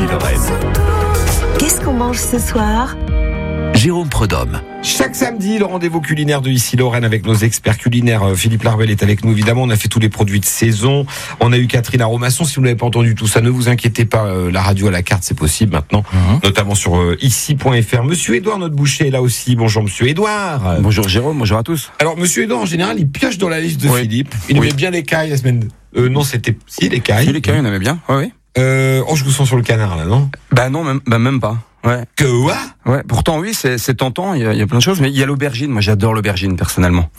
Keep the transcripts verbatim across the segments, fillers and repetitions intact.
Lorraine. Qu'est-ce qu'on mange ce soir ? Jérôme Prudhomme. Chaque samedi, le rendez-vous culinaire de Ici Lorraine avec nos experts culinaires. Philippe Larbel est avec nous, évidemment. On a fait tous les produits de saison. On a eu Catherine Aromasson. Si vous n'avez pas entendu tout ça, ne vous inquiétez pas. Euh, la radio à la carte, c'est possible maintenant, mmh. notamment sur euh, ici point f r. Monsieur Édouard, notre boucher, est là aussi. Bonjour, Monsieur Édouard. Bonjour Jérôme, bonjour à tous. Alors, Monsieur Édouard, en général, il pioche dans la liste de oui. Philippe. Il oui. met bien l'écaille la semaine. Euh, non, c'était si l'écaille. Si l'écaille, on aimait bien. Oui, oui. Euh, oh, je vous sens sur le canard là, non ? Bah non, même, bah même pas. Ouais. Que quoi ? Ouais. Pourtant, oui, c'est, c'est tentant. Il y, a, il y a plein de choses, mais il y a l'aubergine. Moi, j'adore l'aubergine personnellement.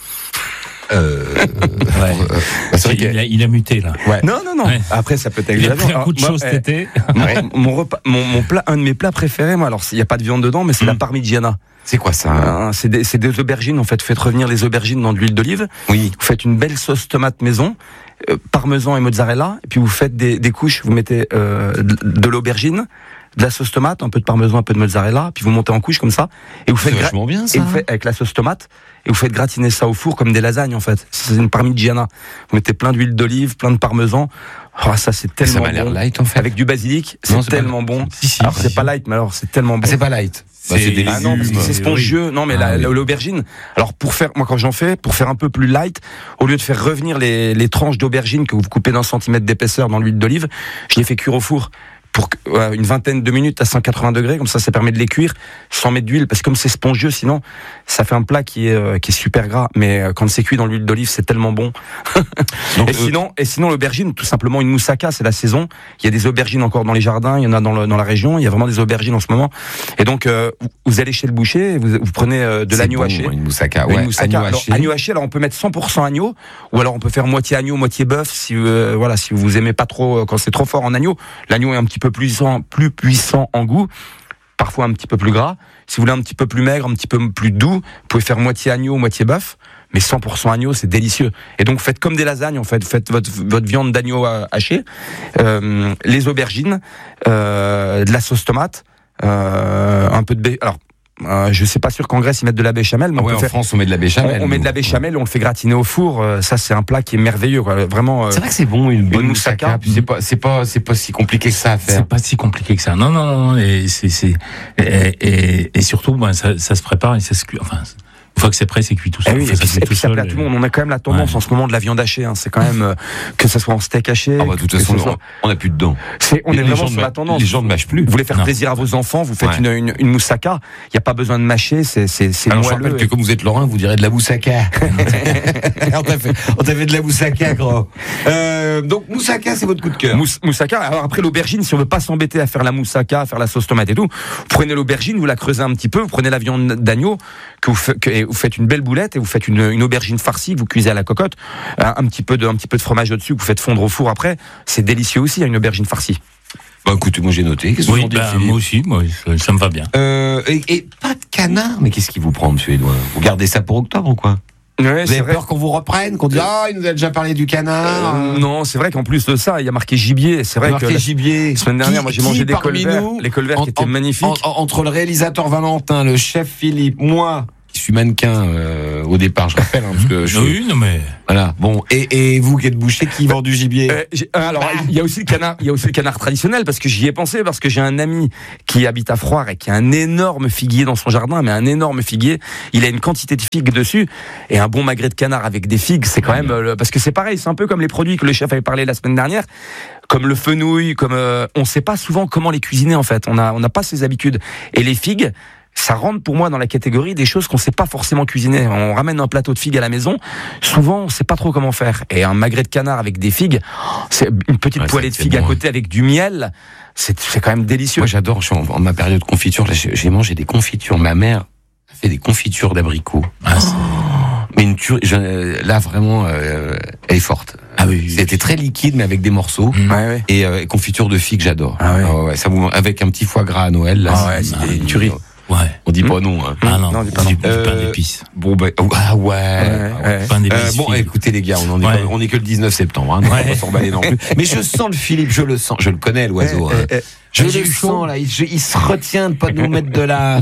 Euh, ouais. euh, c'est vrai il, a, il a muté là. Ouais. Non, non, non. Ouais. Après, ça peut être exagérant. Il a pris un coup de alors, chaud moi, cet été. Mon, mon repas, mon, mon plat, un de mes plats préférés, moi. Alors, il y a pas de viande dedans, mais c'est mmh. la parmigiana. C'est quoi ça ? euh, c'est, des, c'est des aubergines. En fait, vous faites revenir les aubergines dans de l'huile d'olive. Oui. Vous faites une belle sauce tomate maison, euh, parmesan et mozzarella. Et puis vous faites des, des couches. Vous mettez euh, de, de l'aubergine, de la sauce tomate, un peu de parmesan, un peu de mozzarella, puis vous montez en couche comme ça, et vous faites, c'est vachement bien, ça. Et vous faites avec la sauce tomate, et vous faites gratiner ça au four comme des lasagnes en fait. C'est une parmigiana. Vous mettez plein d'huile d'olive, plein de parmesan. Oh, ça c'est tellement ça m'a l'air bon. light en fait. Avec du basilic, c'est, non, c'est tellement pas... bon. Si, si, alors si, c'est si. pas light, mais alors c'est tellement bon. Ah, c'est pas light. C'est, bah, c'est des ah non, parce que c'est spongieux. Oui. Non, mais ah, la, oui. l'aubergine. Alors pour faire, moi quand j'en fais, pour faire un peu plus light, au lieu de faire revenir les, les tranches d'aubergine que vous coupez d'un centimètre d'épaisseur dans l'huile d'olive, je les fais cuire au four. Pour euh, une vingtaine de minutes à cent quatre-vingts degrés, comme ça, ça permet de les cuire sans mettre d'huile, parce que comme c'est spongieux, sinon, ça fait un plat qui est euh, qui est super gras. Mais euh, quand c'est cuit dans l'huile d'olive, c'est tellement bon. Donc, et euh... sinon, et sinon, l'aubergine, tout simplement une moussaka, c'est la saison. Il y a des aubergines encore dans les jardins, il y en a dans le, dans la région. Il y a vraiment des aubergines en ce moment. Et donc, euh, vous allez chez le boucher, vous, vous prenez euh, de c'est l'agneau bon, haché. Une moussaka, ouais. Une moussaka. Agneau alors, haché. agneau haché. Alors, on peut mettre cent pour cent agneau, ou alors on peut faire moitié agneau, moitié bœuf. Si euh, voilà, si vous aimez pas trop quand c'est trop fort en agneau, l'agneau est un petit peu plus puissant. plus puissant en goût, parfois un petit peu plus gras. Si vous voulez un petit peu plus maigre, un petit peu plus doux, vous pouvez faire moitié agneau, moitié bœuf, mais cent pour cent agneau, c'est délicieux. Et donc, faites comme des lasagnes, en fait. Faites votre, votre viande d'agneau hachée, euh, les aubergines, euh, de la sauce tomate, euh, un peu de bé... Alors, Euh, je sais pas sûr qu'en Grèce ils mettent de la béchamel, mais ah on ouais, peut en faire... France on met de la béchamel. On, on met de la béchamel, on le fait gratiner au four. Euh, ça c'est un plat qui est merveilleux, quoi. Vraiment. Euh, c'est vrai que c'est bon une bonne une moussaka. moussaka. Puis c'est pas c'est pas c'est pas si compliqué que ça à faire. C'est pas si compliqué que ça. Non non non. Et c'est c'est et et, et surtout ben ça, ça se prépare et ça se cuit. Enfin. Une fois que c'est prêt, c'est cuit tout seul. Eh oui, enfin, et puis, ça, et puis tout ça plaît à seul, tout le monde. On a quand même la tendance ouais. en ce moment de la viande hachée. Hein. C'est quand même euh, que ça soit en steak haché. Ah bah de toute façon, soit... on n'a plus de dents. C'est, on les, est les vraiment sur ma... la tendance. Les gens ne mâchent plus. Vous voulez faire non. plaisir à vos enfants, vous faites ouais. une, une, une moussaka. Il n'y a pas besoin de mâcher. C'est, c'est, c'est Alors moelleux. je rappelle et... que comme vous êtes lorrain, vous direz de la moussaka. on t'a fait, on t'a fait de la moussaka, gros. Euh, donc moussaka, c'est votre coup de cœur. Mous, moussaka. Alors après l'aubergine, si on veut pas s'embêter à faire la moussaka, à faire la sauce tomate et tout, vous prenez l'aubergine, vous la creusez un petit peu, vous prenez la viande d'agneau, que vous, f- que, et vous faites une belle boulette et vous faites une, une aubergine farcie que vous cuisez à la cocotte, un, un petit peu de, un petit peu de fromage au-dessus que vous faites fondre au four après. C'est délicieux aussi, une aubergine farcie. Bah écoutez, moi j'ai noté. Qu'est-ce que oui, vous en dites, bah, moi aussi, moi ça, ça me va bien. Euh, et, et pas de canard, mais qu'est-ce qui vous prend, Monsieur Édouard ? Vous gardez ça pour octobre ou quoi ? Ouais, vous avez vrai. peur qu'on vous reprenne, qu'on dise ah, il nous a déjà parlé du canard. Euh, non, c'est vrai qu'en plus de ça, il y a marqué gibier. C'est vrai marqué que la gibier. semaine dernière, qui, moi j'ai mangé des colverts, nous, les colverts en, qui étaient en, magnifiques. En, en, entre le réalisateur Valentin, le chef Philippe, moi, qui suis mannequin euh, au départ, je rappelle, hein, parce que je oui, non mais voilà. Bon, et, et vous qui êtes boucher, qui vend du gibier. Euh, alors, il y a aussi le canard, il y a aussi le canard traditionnel parce que j'y ai pensé parce que j'ai un ami qui habite à Froire et qui a un énorme figuier dans son jardin, mais un énorme figuier. Il a une quantité de figues dessus et un bon magret de canard avec des figues, c'est quand même euh, parce que c'est pareil, c'est un peu comme les produits que le chef avait parlé la semaine dernière. Comme le fenouil, comme euh, on sait pas souvent comment les cuisiner en fait. On a on n'a pas ces habitudes et les figues. Ça rentre pour moi dans la catégorie des choses qu'on sait pas forcément cuisiner. On ramène un plateau de figues à la maison, souvent on sait pas trop comment faire. Et un magret de canard avec des figues, c'est une petite ouais, poêlée de figues bon, à côté hein. avec du miel, c'est, c'est quand même délicieux. Moi j'adore, je suis en, en ma période de confiture, là, j'ai, j'ai mangé des confitures. Ma mère a fait des confitures d'abricots. Ah, oh, mais une tuerie, je, là vraiment, euh, elle est forte. Ah oui, c'était très liquide mais avec des morceaux. Mmh. Ouais, ouais. Et euh, confiture de figues, j'adore. Ah ouais. Ah ouais, ça vous, avec un petit foie gras à Noël, là, ah ouais, c'est, c'est une tuerie. Ouais. On dit mmh. pas non. Hein. Ah non, non on dit pas non. Du, euh, du pain d'épices. Bon ben ah ouais. ouais, ouais. Pain d'épices. Euh, bon, écoutez les gars, on en est, ouais. pas, on est que le dix-neuf septembre, hein, donc ouais. on va pas s'emballer non plus. Mais je sens le Philippe, je le sens, je le connais l'oiseau. Hein. Je le sens là, il, je, il se retient de pas nous mettre de la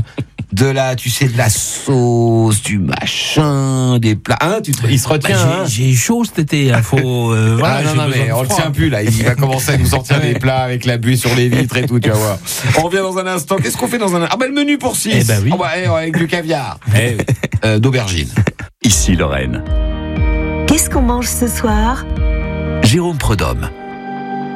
de la, tu sais, de la sauce, du machin, des plats. Hein, tu te, il se retient. Bah, hein j'ai, j'ai chaud cet été. Hein, faut. Euh, voilà, ah non, j'ai non, besoin mais de on le froid. tient plus là. Il va commencer à nous sortir des plats avec la buée sur les vitres et tout. Tu vas voir. On revient dans un instant. Qu'est-ce qu'on fait dans un Ah ben le menu pour six. Eh ben oui. Oh, bah, eh, avec du caviar, Eh oui. euh, d'aubergine. Ici Lorraine. Qu'est-ce qu'on mange ce soir? Jérôme Prud'homme.